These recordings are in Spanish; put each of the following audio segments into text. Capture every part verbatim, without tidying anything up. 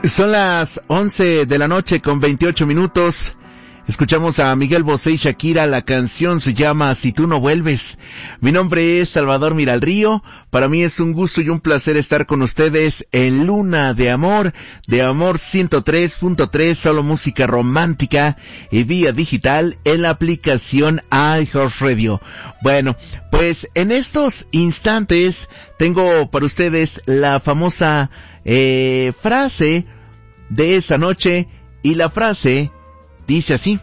Son las once de la noche con veintiocho minutos. Escuchamos a Miguel Bosé y Shakira, la canción se llama Si tú no vuelves. Mi nombre es Salvador Miralrío, para mí es un gusto y un placer estar con ustedes en Luna de Amor, de Amor ciento tres punto tres, solo música romántica y vía digital en la aplicación iHeartRadio. Bueno, pues en estos instantes tengo para ustedes la famosa eh, frase de esa noche, y la frase dice así: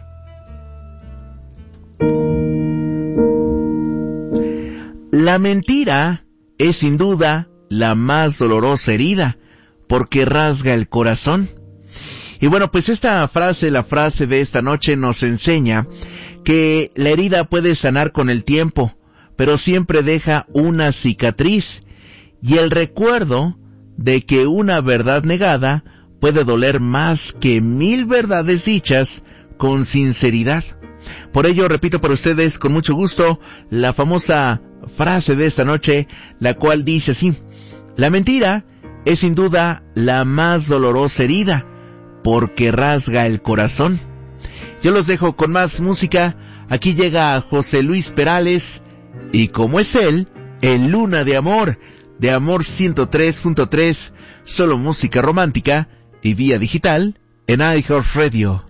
la mentira es sin duda la más dolorosa herida, porque rasga el corazón. Y bueno, pues esta frase, la frase de esta noche, nos enseña que la herida puede sanar con el tiempo, pero siempre deja una cicatriz, y el recuerdo de que una verdad negada puede doler más que mil verdades dichas con sinceridad. Por ello, repito para ustedes con mucho gusto la famosa frase de esta noche, la cual dice así: la mentira es sin duda la más dolorosa herida, porque rasga el corazón. Yo los dejo con más música. Aquí llega José Luis Perales, y como es él, en Luna de Amor, de Amor ciento tres punto tres, solo música romántica y vía digital en iHeartRadio.